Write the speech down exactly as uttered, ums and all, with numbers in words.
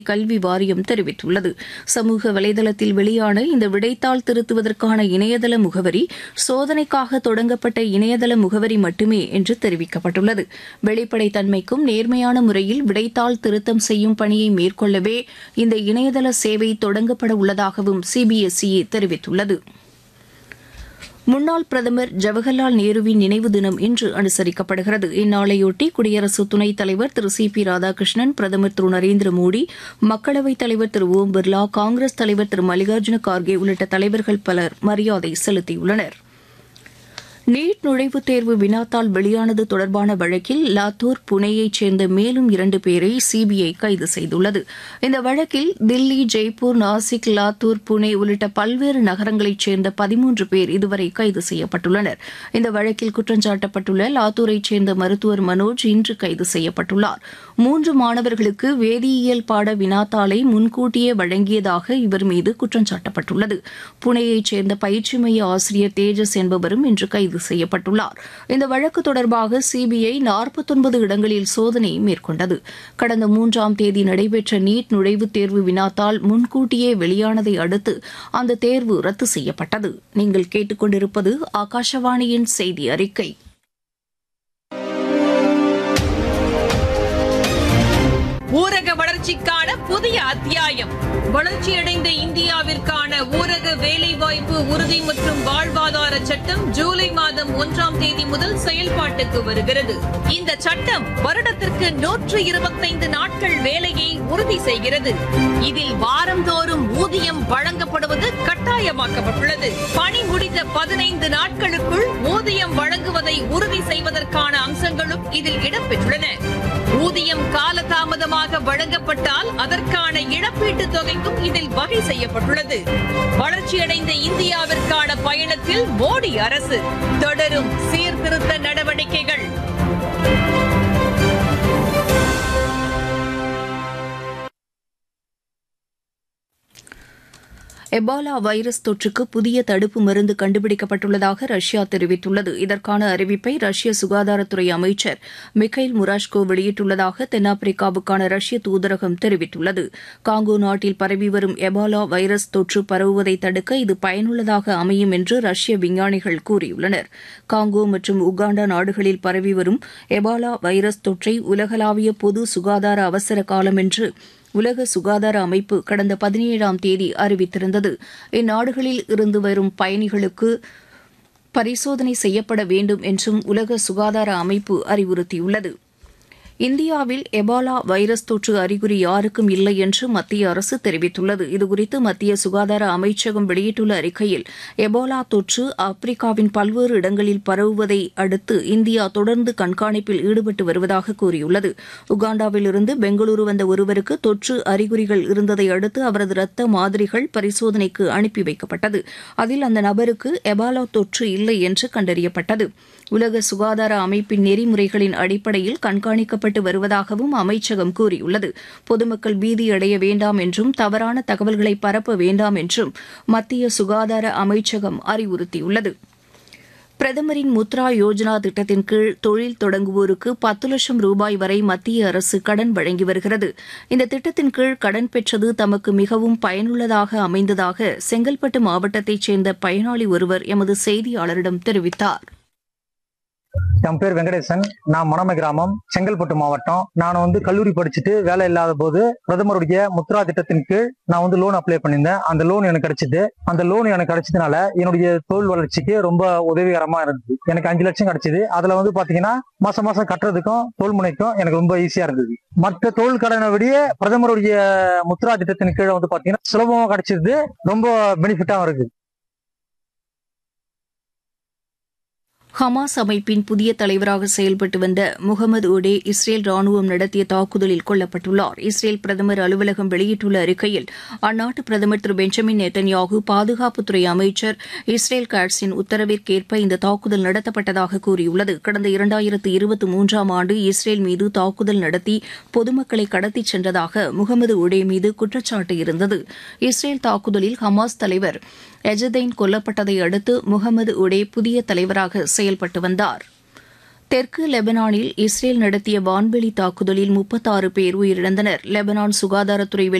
கல்வி வாரியம் தெரிவித்துள்ளது. சமூக வலைதளத்தில் வெளியான இந்த விடைத்தாள் திருத்துவதற்கான இணையதள முகவரி சோதனைக்காக தொடங்கப்பட்ட இணையதள முகவரி மட்டுமே என்று தெரிவிக்கப்பட்டுள்ளது. வெளிப்படைத்தன்மைக்கும் நேர்மையான முறையில் விடைத்தாள் திருத்தம் செய்யும் பணியை மேற்கொள்ளவே இந்த இணையதள சேவை தொடங்கப்பட உள்ளதாகவும் சிபிஎஸ்இ தெரிவித்துள்ளது. முன்னாள் பிரதமர் ஜவஹர்லால் நேருவின் நினைவு தினம் இன்று அனுசரிக்கப்படுகிறது. இந்நாளையொட்டி குடியரசு துணைத் தலைவர் திரு சி பி ராதாகிருஷ்ணன், பிரதமர் திரு நரேந்திர மோடி, மக்களவைத் தலைவர் திரு ஓம் பிர்லா, காங்கிரஸ் தலைவர் திரு மல்லிகார்ஜுன கார்கே உள்ளிட்ட தலைவர்கள் பலர் மரியாதை செலுத்தியுள்ளனர். நீட் நுழைவுத் தேர்வு வினாத்தாள் வெளியானது தொடர்பான வழக்கில் லாத்தூர், புனேயைச் சேர்ந்த மேலும் இரண்டு பேரை சிபிஐ கைது செய்துள்ளது. இந்த வழக்கில் தில்லி, ஜெய்ப்பூர், நாசிக், லாத்தூர், புனே உள்ளிட்ட பல்வேறு நகரங்களைச் சேர்ந்த பதிமூன்று பேர் இதுவரை கைது செய்யப்பட்டுள்ளனர். இந்த வழக்கில் குற்றஞ்சாட்டப்பட்டுள்ள லாத்தூரைச் சேர்ந்த மருத்துவர் மனோஜ் இன்று கைது செய்யப்பட்டுள்ளார். மூன்று மாணவர்களுக்கு வேதியியல் பாட வினாத்தாளை முன்கூட்டியே வழங்கியதாக இவர் மீது குற்றஞ்சாட்டப்பட்டுள்ளது. புனேயைச் சேர்ந்த பயிற்சி மைய ஆசிரியர் தேஜஸ் என்பவரும் இன்று கைது செய்யப்பட்டுள்ளார். இந்த வழக்கு தொடர்பாக சிபிஐ நாற்பத்தொன்பது இடங்களில் சோதனை மேற்கொண்டது. கடந்த மூன்றாம் தேதி நடைபெற்ற நீட் நுழைவுத் தேர்வு வினாத்தாள் முன்கூட்டியே வெளியானதை அடுத்து அந்த தேர்வு ரத்து செய்யப்பட்டது. நீங்கள் கேட்டுக்கொண்டிருப்பது ஆகாஷவாணியின் செய்தி அறிக்கை. ஊரக வளர்ச்சிக்கான புதிய அத்தியாயம். வளர்ச்சியடைந்த இந்தியாவிற்கான ஊரக வேலைவாய்ப்பு உறுதி மற்றும் வாழ்வாதார சட்டம் ஜூலை மாதம் ஒன்றாம் தேதி முதல் செயல்பாட்டுக்கு வருகிறது. இந்த சட்டம் வருடத்திற்கு நூற்று இருபத்தைந்து நாட்கள் வேலையை உறுதி செய்கிறது. இதில் வாரந்தோறும் ஊதியம் வழங்கப்படுவது கட்டாயமாக்கப்பட்டுள்ளது. பணி முடிந்த பதினைந்து நாட்களுக்குள் ஊதியம் வழங்குவதை உறுதி செய்வதற்கான அம்சங்களும் இதில் இடம்பெற்றுள்ளன. ஊதியம் காலதாமதமாக வழங்கப்பட்டால் அதற்கான இழப்பீட்டுத் தொகைக்கும் இதில் வகை செய்யப்பட்டுள்ளது. வளர்ச்சியடைந்த இந்தியாவிற்கான பயணத்தில் மோடி அரசு தொடரும் சீர்திருத்த நடவடிக்கைகள். எபாலா வைரஸ் தொற்றுக்கு புதிய தடுப்பு மருந்து கண்டுபிடிக்கப்பட்டுள்ளதாக ரஷ்யா தெரிவித்துள்ளது. இதற்கான அறிவிப்பை ரஷ்ய சுகாதாரத்துறை அமைச்சர் மிகைல் முராஷ்கோ வெளியிட்டுள்ளதாக தென்னாப்பிரிக்காவுக்கான ரஷ்ய தூதரகம் தெரிவித்துள்ளது. காங்கோ நாட்டில் பரவி வரும் எபாலா வைரஸ் தொற்று பரவுவதை தடுக்க இது பயனுள்ளதாக அமையும் என்று ரஷ்ய விஞ்ஞானிகள் கூறியுள்ளனர். காங்கோ மற்றும் உகாண்டா நாடுகளில் பரவி வரும் எபாலா வைரஸ் தொற்றை உலகளாவிய பொது சுகாதார அவசர காலம் என்று உலக சுகாதார அமைப்பு கடந்த பதினேழாம் தேதி அறிவித்திருந்தது. இந்நாடுகளில் இருந்து வரும் பயணிகளுக்கு பரிசோதனை செய்யப்பட வேண்டும் என்றும் உலக சுகாதார அமைப்பு அறிவுறுத்தியுள்ளது. இந்தியாவில் எபாலா வைரஸ் தொற்று அறிகுறி யாருக்கும் இல்லை என்று மத்திய அரசு தெரிவித்துள்ளது. இதுகுறித்து மத்திய சுகாதார அமைச்சகம் வெளியிட்டுள்ள அறிக்கையில் எபாலா தொற்று ஆப்பிரிக்காவின் பல்வேறு இடங்களில் பரவுவதை அடுத்து இந்தியா தொடர்ந்து கண்காணிப்பில் ஈடுபட்டு வருவதாக கூறியுள்ளது. உகாண்டாவில் இருந்து பெங்களூரு வந்த ஒருவருக்கு தொற்று அறிகுறிகள் இருந்ததை அடுத்து அவரது இரத்த மாதிரிகள் பரிசோதனைக்கு அனுப்பி வைக்கப்பட்டது. அதில் அந்த நபருக்கு எபாலா தொற்று இல்லை என்று கண்டறியப்பட்டது. உலக சுகாதார அமைப்பின் நெறிமுறைகளின் அடிப்படையில் கண்காணிக்கப்பட்டு வருவதாகவும் அமைச்சகம் கூறியுள்ளது. பொதுமக்கள் பீதியடைய வேண்டாம் என்றும் தவறான தகவல்களை பரப்ப வேண்டாம் என்றும் மத்திய சுகாதார அமைச்சகம் அறிவுறுத்தியுள்ளது. பிரதமரின் முத்ரா யோஜனா திட்டத்தின் கீழ் தொழில் தொடங்குவோருக்கு பத்து லட்சம் ரூபாய் வரை மத்திய அரசு கடன் வழங்கி வருகிறது. இந்த திட்டத்தின் கீழ் கடன் பெற்றது தமக்கு மிகவும் பயனுள்ளதாக அமைந்ததாக செங்கல்பட்டு மாவட்டத்தைச் சேர்ந்த பயனாளி ஒருவர் எமது செய்தியாளரிடம் தெரிவித்தார். என் பேர் வெங்கடேசன். நான் மணமை கிராமம், செங்கல்பட்டு மாவட்டம். நான் வந்து கல்லூரி படிச்சுட்டு வேலை இல்லாத போது பிரதமருடைய முத்ரா திட்டத்தின் கீழ் நான் வந்து லோன் அப்ளை பண்ணியிருந்தேன். அந்த லோன் எனக்கு கிடைச்சது. அந்த லோன் எனக்கு கிடைச்சதுனால என்னுடைய தொழில் வளர்ச்சிக்கு ரொம்ப உதவிகரமா இருந்தது. எனக்கு அஞ்சு லட்சம் கிடைச்சது. அதுல வந்து பாத்தீங்கன்னா மாசம் மாசம் கட்டுறதுக்கும் தொழில் முனைக்கும் எனக்கு ரொம்ப ஈஸியா இருந்தது. மற்ற தொழில் கடனை விட பிரதமருடைய முத்ரா திட்டத்தின் கீழே வந்து பாத்தீங்கன்னா சுலபமா கிடைச்சது, ரொம்ப பெனிஃபிட்டாவும் இருக்கு. ஹமாஸ் அமைப்பின் புதிய தலைவராக செயல்பட்டு வந்த முகமது ஒடே இஸ்ரேல் ராணுவம் நடத்திய தாக்குதலில் கொல்லப்பட்டுள்ளார். இஸ்ரேல் பிரதமர் அலுவலகம் வெளியிட்டுள்ள அறிக்கையில் அந்நாட்டு பிரதமர் திரு பெஞ்சமின் நெத்தன்யாகு, பாதுகாப்புத்துறை அமைச்சர் இஸ்ரேல் காட்ஸின் உத்தரவிற்கேற்ப இந்த தாக்குதல் நடத்தப்பட்டதாக கூறியுள்ளது. கடந்த இரண்டாயிரத்து இருபத்தி மூன்றாம் ஆண்டு இஸ்ரேல் மீது தாக்குதல் நடத்தி பொதுமக்களை கடத்திச் சென்றதாக முகமது ஒடே மீது குற்றச்சாட்டு இருந்தது. இஸ்ரேல் தாக்குதலில் ஹமாஸ் தலைவர் எஜதைன் கொல்லப்பட்டதை அடுத்து முகமது ஒடே புதிய தலைவராக செயல்பட்டு வந்தார். தெற்கு லெபனானில் இஸ்ரேல் நடத்திய வான்வெளி தாக்குதலில் முப்பத்தாறு பேர் உயிரிழந்தனர். லெபனான் சுகாதாரத்துறை